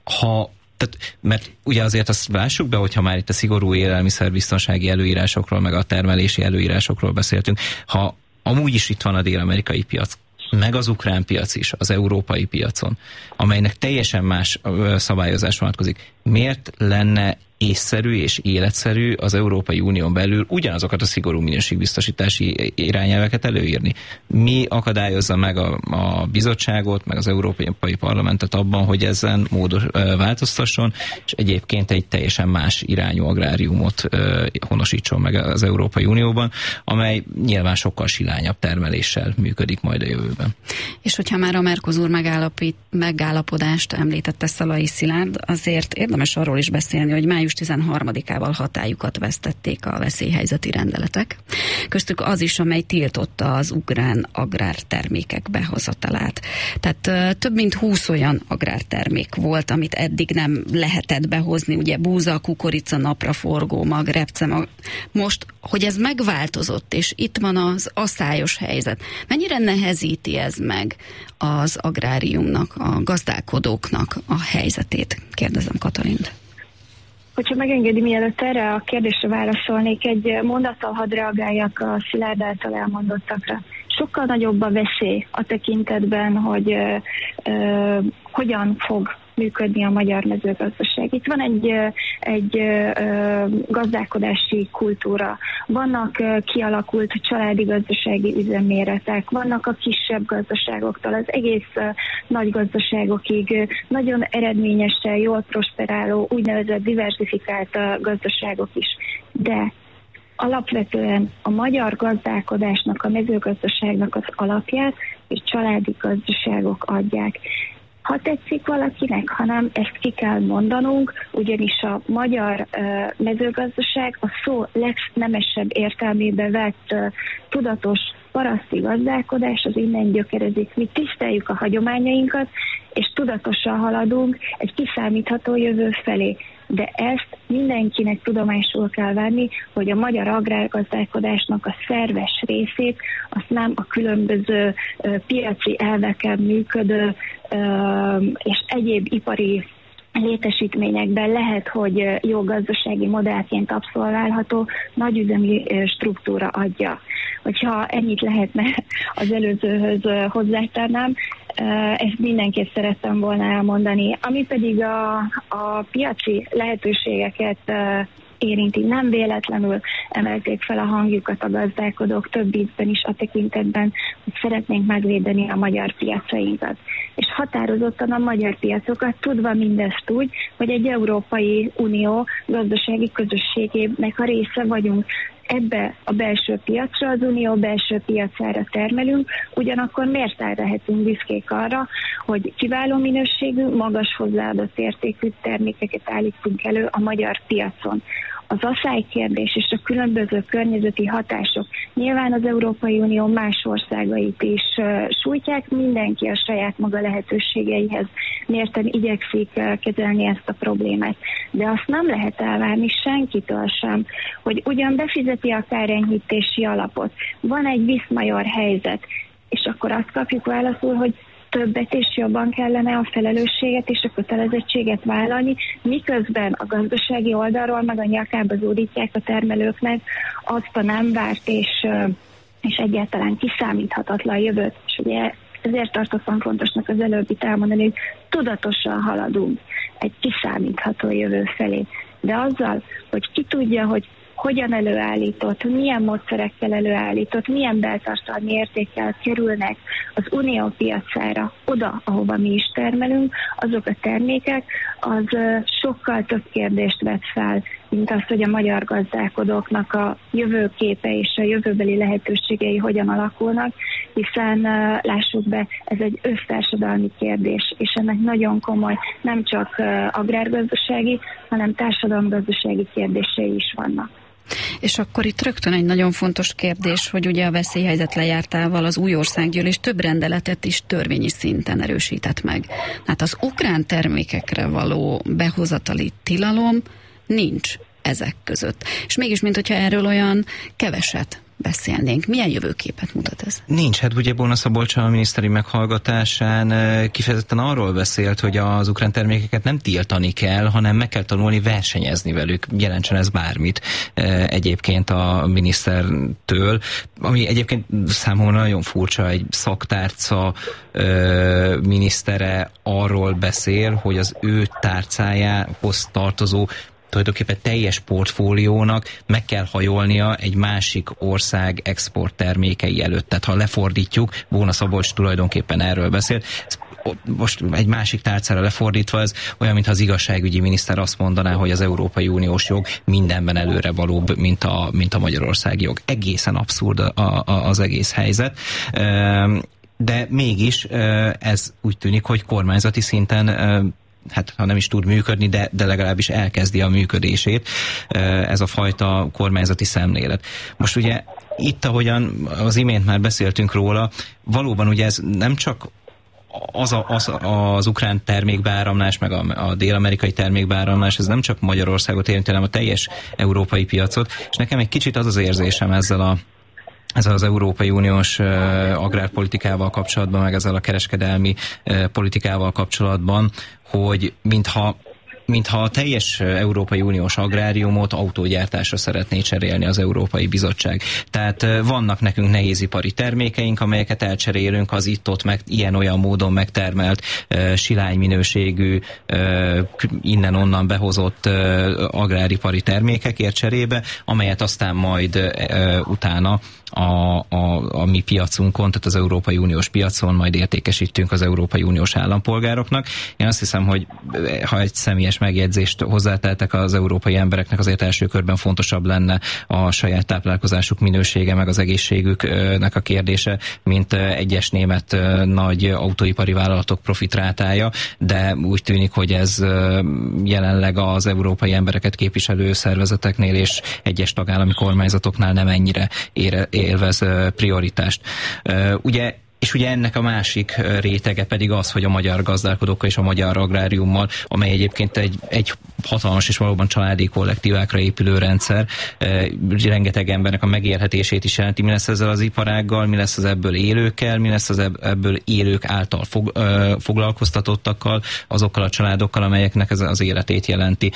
mert ugye azért azt lássuk be, hogyha már itt a szigorú élelmiszerbiztonsági előírásokról, meg a termelési előírásokról beszéltünk, ha amúgy is itt van a dél-amerikai piac, meg az ukrán piac is, az európai piacon, amelynek teljesen más szabályozás vonatkozik. Miért lenne észszerű és életszerű az Európai Unión belül ugyanazokat a szigorú minőségbiztosítási irányelveket előírni. Mi akadályozza meg a bizottságot, meg az Európai Parlamentet abban, hogy ezen változtasson, és egyébként egy teljesen más irányú agráriumot honosítson meg az Európai Unióban, amely nyilván sokkal silányabb termeléssel működik majd a jövőben. És hogyha már a Mercosur megállapodást említette Szalai Szilárd, azért érdemes arról is beszélni, hogy május 13-ával hatályukat vesztették a veszélyhelyzeti rendeletek. Köztük az is, amely tiltotta az ukrán agrártermékek behozatalát. Tehát több mint 20 olyan agrártermék volt, amit eddig nem lehetett behozni, ugye búza, kukorica, napraforgó mag, repcemag. Most, hogy ez megváltozott, és itt van az asszályos helyzet, mennyire nehezíti ez meg az agráriumnak, a gazdálkodóknak a helyzetét? Kérdezem Katalint. Hogyha megengedi, mielőtt erre a kérdésre válaszolnék, egy mondattal hadd reagáljak a Szilárd által elmondottakra. Sokkal nagyobb a veszély a tekintetben, hogy hogyan fog működni a magyar mezőgazdaság. Itt van egy gazdálkodási kultúra, vannak kialakult családi gazdasági üzemméretek, vannak a kisebb gazdaságoktól az egész nagy gazdaságokig nagyon eredményesen, jól prosperáló, úgynevezett diversifikált gazdaságok is. De alapvetően a magyar gazdálkodásnak, a mezőgazdaságnak az alapját és családi gazdaságok adják. Ha tetszik valakinek, hanem ezt ki kell mondanunk, ugyanis a magyar mezőgazdaság a szó legnemesebb értelmébe vett tudatos paraszti gazdálkodás, az innen gyökerezik. Mi tiszteljük a hagyományainkat, és tudatosan haladunk egy kiszámítható jövő felé. De ezt mindenkinek tudomásul kell venni, hogy a magyar agrárgazdálkodásnak a szerves részét azt nem a különböző piaci elveken működő és egyéb ipari létesítményekben lehet, hogy jó gazdasági modellként abszolválható nagyüzemi struktúra adja. Hogyha ennyit lehetne az előzőhöz hozzátenném, ezt mindenképp szerettem volna elmondani. Ami pedig a piaci lehetőségeket érinti, nem véletlenül emelték fel a hangjukat a gazdálkodók több ízben is a tekintetben, hogy szeretnénk megvédeni a magyar piacainkat. És határozottan a magyar piacokat, tudva mindezt úgy, hogy egy Európai Unió gazdasági közösségének a része vagyunk. Ebbe a belső piacra, az unió belső piacára termelünk, ugyanakkor miért lehetünk büszkék arra, hogy kiváló minőségű, magas hozzáadott értékű termékeket állítunk elő a magyar piacon. Az asszálykérdés és a különböző környezeti hatások nyilván az Európai Unió más országait is sújtják, mindenki a saját maga lehetőségeihez mérten igyekszik kezelni ezt a problémát. De azt nem lehet elvárni senkitől sem, hogy ugyan befizeti a kárenyhítési alapot, van egy viszmajor helyzet, és akkor azt kapjuk válaszul, hogy többet és jobban kellene a felelősséget és a kötelezettséget vállalni, miközben a gazdasági oldalról meg a nyakába zúdítják a termelőknek azt a nem várt és egyáltalán kiszámíthatatlan jövőt. És ugye ezért tartottam fontosnak az előbbit elmondani, hogy tudatosan haladunk egy kiszámítható jövő felé. De azzal, hogy ki tudja, hogy hogyan előállított, milyen módszerekkel előállított, milyen beltartalmi értékkel kerülnek az unió piacára, oda, ahova mi is termelünk, azok a termékek, az sokkal több kérdést vet fel, mint az, hogy a magyar gazdálkodóknak a jövőképe és a jövőbeli lehetőségei hogyan alakulnak, hiszen lássuk be, ez egy össztársadalmi kérdés, és ennek nagyon komoly, nem csak agrárgazdasági, hanem társadalomgazdasági kérdései is vannak. És akkor itt rögtön egy nagyon fontos kérdés, hogy ugye a veszélyhelyzet lejártával az új országgyűlés több rendeletet is törvényi szinten erősített meg. Hát az ukrán termékekre való behozatali tilalom nincs ezek között. És mégis, mint hogyha erről olyan keveset beszélnénk. Milyen jövőképet mutat ez? Nincs, hát ugye Bóna Szabolcs a miniszteri meghallgatásán kifejezetten arról beszélt, hogy az ukrán termékeket nem tiltani kell, hanem meg kell tanulni versenyezni velük, jelentsen ez bármit egyébként a minisztertől, ami egyébként számomra nagyon furcsa, egy szaktárca minisztere arról beszél, hogy az ő tárcájához tartozó tulajdonképpen teljes portfóliónak meg kell hajolnia egy másik ország export termékei előtt. Tehát ha lefordítjuk, Bóna Szabolcs tulajdonképpen erről beszélt, most egy másik tárcára lefordítva ez olyan, mintha az igazságügyi miniszter azt mondaná, hogy az Európai Uniós jog mindenben előre valóbb, mint a magyarországi jog. Egészen abszurd az egész helyzet. De mégis ez úgy tűnik, hogy kormányzati szinten hát ha nem is tud működni, de legalábbis elkezdi a működését ez a fajta kormányzati szemlélet. Most ugye itt, ahogyan az imént már beszéltünk róla, valóban ugye ez nem csak az ukrán termékbeáramlás, meg a dél-amerikai termékbeáramlás, ez nem csak Magyarországot érinti, hanem a teljes európai piacot, és nekem egy kicsit az az érzésem ezzel az Európai Uniós agrárpolitikával kapcsolatban, meg ezzel a kereskedelmi politikával kapcsolatban, hogy mintha a teljes Európai Uniós agráriumot autógyártásra szeretné cserélni az Európai Bizottság. Tehát vannak nekünk nehézipari termékeink, amelyeket elcserélünk az itt-ott meg ilyen-olyan módon megtermelt silány minőségű, innen-onnan behozott agráripari termékekért cserébe, amelyet aztán majd utána a mi piacunkon, tehát az Európai Uniós piacon majd értékesítünk az Európai Uniós állampolgároknak. Én azt hiszem, hogy ha egy személyes megjegyzést hozzáteltek, az európai embereknek azért első körben fontosabb lenne a saját táplálkozásuk minősége, meg az egészségüknek a kérdése, mint egyes német nagy autóipari vállalatok profitrátája, de úgy tűnik, hogy ez jelenleg az európai embereket képviselő szervezeteknél és egyes tagállami kormányzatoknál nem ennyire élvez prioritást. És ugye ennek a másik rétege pedig az, hogy a magyar gazdálkodókkal és a magyar agráriummal, amely egyébként egy hatalmas és valóban családi kollektívákra épülő rendszer, rengeteg embernek a megélhetését is jelenti. Mi lesz ezzel az iparággal, mi lesz az ebből élőkkel, mi lesz az ebből élők által foglalkoztatottakkal, azokkal a családokkal, amelyeknek ez az életét jelenti.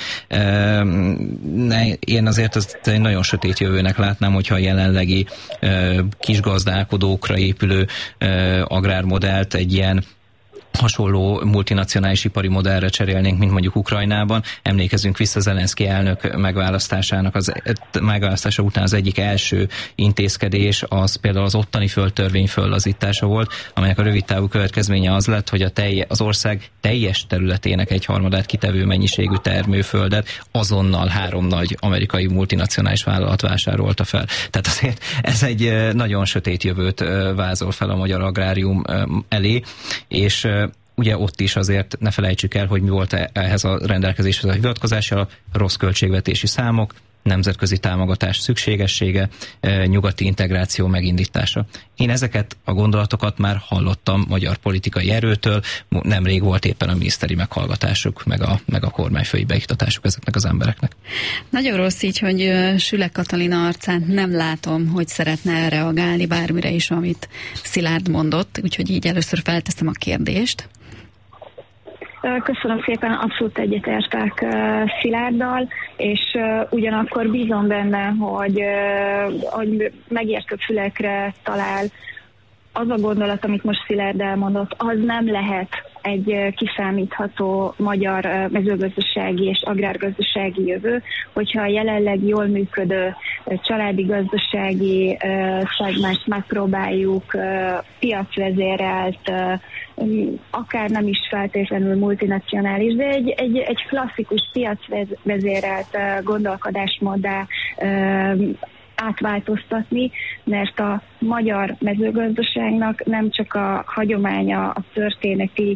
Én azért ezt egy nagyon sötét jövőnek látnám, hogyha a jelenlegi kisgazdálkodókra épülő agrármodellt egy ilyen hasonló multinacionális ipari modellre cserélnénk, mint mondjuk Ukrajnában. Emlékezzünk vissza Zelenszky elnök megválasztása után az egyik első intézkedés, az például az ottani földtörvény föllazítása volt, amelynek a rövidtávú következménye az lett, hogy az ország teljes területének egyharmadát kitevő mennyiségű termőföldet azonnal 3 nagy amerikai multinacionális vállalat vásárolta fel. Tehát azért ez egy nagyon sötét jövőt vázol fel a magyar agrárium elé, és ugye ott is azért ne felejtsük el, hogy mi volt ehhez a rendelkezéshez a hivatkozási alap, rossz költségvetési számok, nemzetközi támogatás szükségessége, nyugati integráció megindítása. Én ezeket a gondolatokat már hallottam magyar politikai erőtől, nemrég volt éppen a miniszteri meghallgatásuk, meg a kormányfői beiktatásuk ezeknek az embereknek. Nagyon rossz így, hogy Süle Katalin arcán nem látom, hogy szeretne reagálni bármire is, amit Szilárd mondott, úgyhogy így először felteszem a kérdést. Köszönöm szépen, abszolút egyetértek Szilárddal, és ugyanakkor bízom benne, hogy megértő fülekre talál. Az a gondolat, amit most Szilárd elmondott, az nem lehet egy kiszámítható magyar mezőgazdasági és agrárgazdasági jövő, hogyha a jelenleg jól működő családi gazdasági szegmást megpróbáljuk piacvezérelt, akár nem is feltétlenül multinacionális, de egy klasszikus piacvezérelt gondolkodásmóddá átváltoztatni, mert a magyar mezőgazdaságnak nem csak a hagyománya, a történeti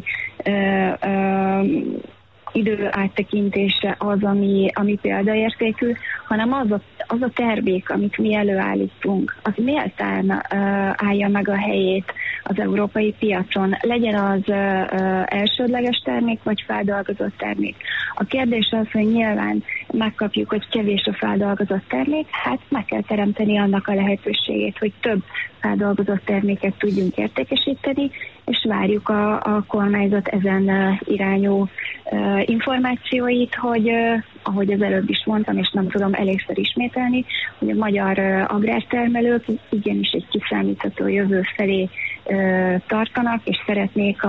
idő áttekintése az, ami példaértékű, hanem az a termék, amit mi előállítunk, az méltán állja meg a helyét az európai piacon. Legyen az elsődleges termék, vagy feldolgozott termék. A kérdés az, hogy nyilván megkapjuk, hogy kevés a feldolgozott termék, hát meg kell teremteni annak a lehetőségét, hogy több feldolgozott terméket tudjunk értékesíteni, és várjuk a kormányzat ezen irányú információit, hogy ahogy az előbb is mondtam, és nem tudom elégszer ismételni, hogy a magyar agrártermelők igenis egy kiszámítható jövő felé tartanak, és szeretnék a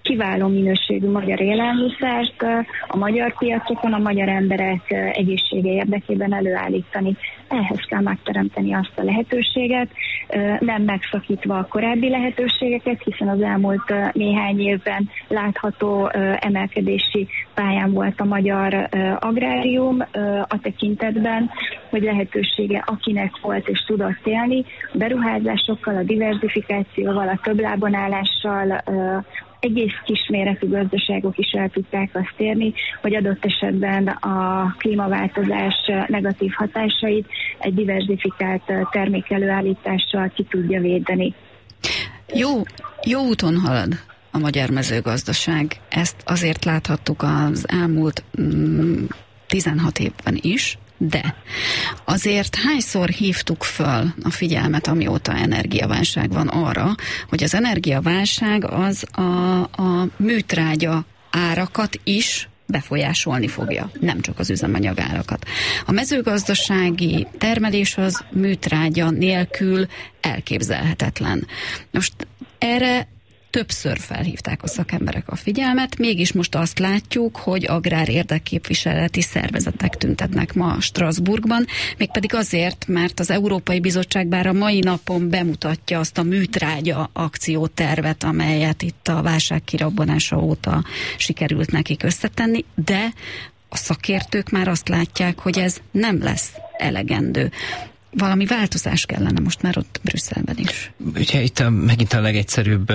kiváló minőségű magyar élelmiszert a magyar piacokon a magyar emberek egészsége érdekében előállítani. Ehhez kell megteremteni azt a lehetőséget, nem megszakítva a korábbi lehetőségeket, hiszen az elmúlt néhány évben látható emelkedési pályán volt a magyar agrárium a tekintetben, hogy lehetősége akinek volt és tudott élni, beruházásokkal, a diverzifikációval, a többlábonállással, egész kisméretű gazdaságok is el tudták azt érni, hogy adott esetben a klímaváltozás negatív hatásait egy diverzifikált termékelőállítással ki tudja védeni. Jó úton halad a magyar mezőgazdaság. Ezt azért láthattuk az elmúlt 16 évben is, de azért hányszor hívtuk föl a figyelmet, amióta energiaválság van arra, hogy az energiaválság az a műtrágya árakat is befolyásolni fogja, nem csak az üzemanyag árakat. A mezőgazdasági termelés az műtrágya nélkül elképzelhetetlen. Most erre többször felhívták a szakemberek a figyelmet, mégis most azt látjuk, hogy agrár érdekképviseleti szervezetek tüntetnek ma Strasbourgban, mégpedig azért, mert az Európai Bizottság bár a mai napon bemutatja azt a műtrágya akciótervet, amelyet itt a válság kirobbanása óta sikerült nekik összetenni, de a szakértők már azt látják, hogy ez nem lesz elegendő. Valami változás kellene most már ott Brüsszelben is. Ugye itt megint a legegyszerűbb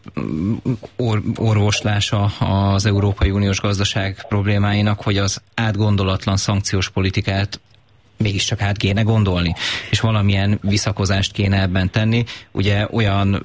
orvoslása az Európai Uniós gazdaság problémáinak, hogy az átgondolatlan szankciós politikát mégiscsak át kéne gondolni, és valamilyen visszakozást kéne ebben tenni. Ugye olyan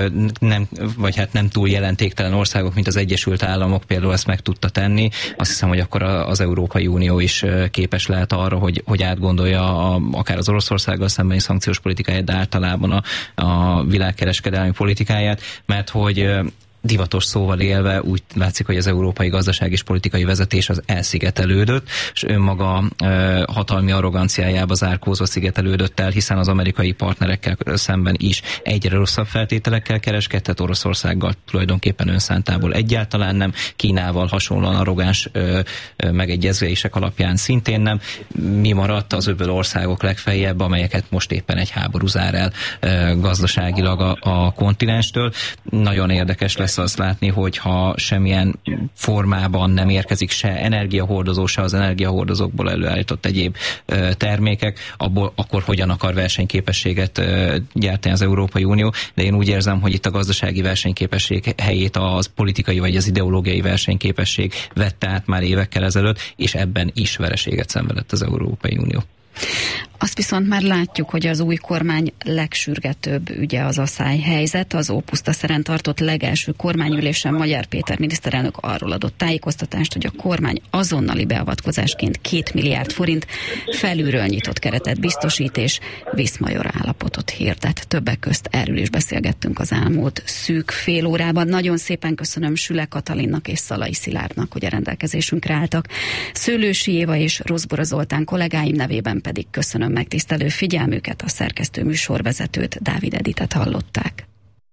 nem túl jelentéktelen országok, mint az Egyesült Államok például ezt meg tudta tenni. Azt hiszem, hogy akkor az Európai Unió is képes lehet arra, hogy átgondolja akár az Oroszországgal szembeni szankciós politikáját, de általában a világkereskedelmi politikáját, mert hogy divatos szóval élve úgy látszik, hogy az európai gazdaság és politikai vezetés az elszigetelődött, és önmaga hatalmi arroganciájába zárkózva szigetelődött el, hiszen az amerikai partnerekkel szemben is egyre rosszabb feltételekkel kereskedhet, Oroszországgal tulajdonképpen önszántából egyáltalán nem, Kínával hasonlóan arrogáns megegyezések alapján szintén nem. Mi maradt? Az öböl országok legfeljebb, amelyeket most éppen egy háború zár el gazdaságilag a kontinenstől. Nagyon érdekes lesz azt látni, hogy ha semmilyen formában nem érkezik se energiahordozó, se az energiahordozókból előállított egyéb termékek, akkor hogyan akar versenyképességet gyártani az Európai Unió. De én úgy érzem, hogy itt a gazdasági versenyképesség helyét az politikai vagy az ideológiai versenyképesség vette át már évekkel ezelőtt, és ebben is vereséget szenvedett az Európai Unió. Azt viszont már látjuk, hogy az új kormány legsürgetőbb ügye az asszályhelyzet. Az Ópuszta Szeren tartott legelső kormányülésen Magyar Péter miniszterelnök arról adott tájékoztatást, hogy a kormány azonnali beavatkozásként 2 milliárd forint felülről nyitott keretet biztosít és viszmajor állapotot hirdet. Többek közt erről is beszélgettünk az elmúlt szűk fél órában. Nagyon szépen köszönöm Süle Katalinnak és Szalai Szilárdnak, hogy a rendelkezésünkre álltak. Szőlősi Éva és Rozbora Zoltán kollégáim nevében pedig köszönöm megtisztelő figyelmüket, a szerkesztő műsorvezetőt, Dávid Editet hallották.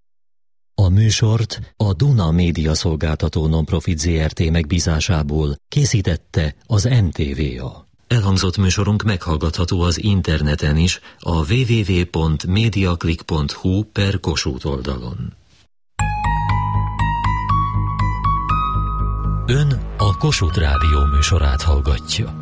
A műsort a Duna Média Szolgáltató Nonprofit Zrt. Megbízásából készítette az NTVA. Elhangzott műsorunk meghallgatható az interneten is a www.mediaclick.hu/Kossuth oldalon. Ön a Kossuth Rádió műsorát hallgatja.